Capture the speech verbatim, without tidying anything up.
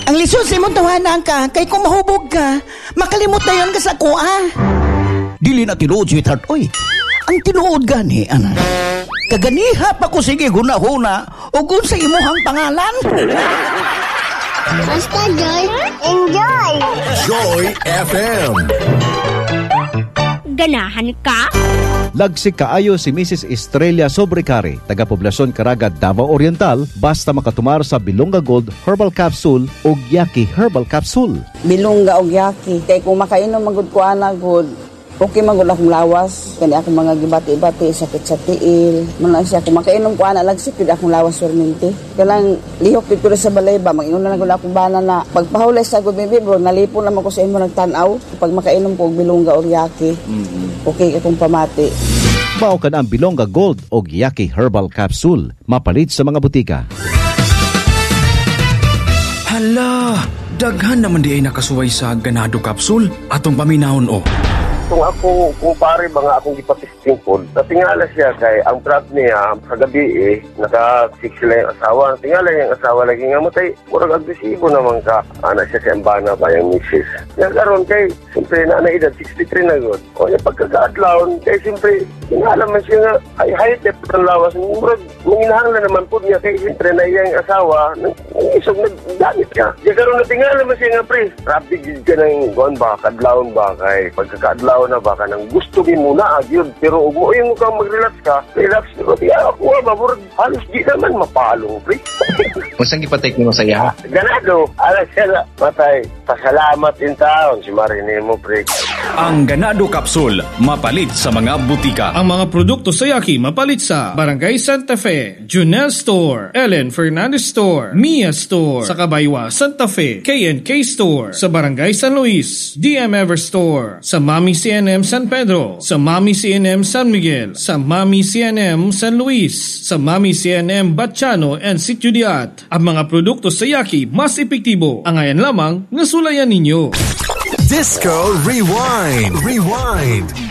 Ang lisod sa imong tawanan ka, kay kung mahubog ka, makalimot na yun ka sa kuha. Dili na tinuod, sweetheart, oy. Ang tinuod gani, ana. Kaganiha pa ko sige guna-huna o gun sa imuhang pangalan. Basta Joy, enjoy! Joy F M. Ganahan ka? Lagsik kaayo si Missus Estrella Sobrecari, taga-poblasyon Caraga, Davao Oriental, basta makatumar sa Bilonga Gold Herbal Capsule o Yaki Herbal Capsule. Bilonga o Yaki, kay kung makainom magud ko ana good, okay magud akong lawas, kani akong mga gibati-bati, sakit sa tiil, man siya kung makainom ko ana lagsik gid akong lawas permente. Kanang lihok gid ko sa balay ba, mag-ingon na gud akong bana na pagpahulay sa gud bibi bro, nalipon naman ko sa imo nagtan-aw pag makainom ko og Bilonga o Yaki. Mm-hmm. Okay akong pamati. Mao kan ang Bilonga Gold o Yaki Herbal Capsule, mapalit sa mga butika. Hala, daghan naman di ay nakasuway sa ganado capsule atong paminahon o. Kung ako, kumpare mga akong ipatisting po, natingala siya kay ang trap niya sa gabi eh, naka-six sila yung asawa. Natingala yung asawa lagi nga matay. Murag agresibo naman ka. Anak siya si Ambana pa yung misis. Nagkaroon kay, siyempre na edad, sixty-three na good. O yung pagkakaadlawon, kay siyempre, tingala man siya nga, ay high depth ng lawas. Murag, manginahanglan naman po niya kay siyempre na yung asawa, isog nagdamit ka. Nagkaroon na tingala man siya nga, pre, rapid ka ng gawin ba, kadlawon ba, kay pagkakaadlawon na baka nang gusto mo muna agyod pero ug mo yung kang mag-relax ka relax pero di ako ba murag halos di naman mapalong pre. Unsang gipatake nimo sa iya? Ganado ala siya matay pasalamat in taon si Marine mo pre. Ang Ganado Capsule mapalit sa mga butika. Ang mga produkto sa Yaki mapalit sa Barangay Santa Fe, Junel Store, Ellen Fernandez Store, Mia Store, sa Kabaywa, Santa Fe, K and K Store, sa Barangay San Luis, D M Ever Store, sa Mami C N M San Pedro, sa Mami C N M San Miguel, sa Mami C N M San Luis, sa Mami C N M Batchano and Sitio Diat. Ang mga produkto sa Yaki mas epektibo. Ang ayan lamang nasulayan ninyo. Disco Rewind. Rewind.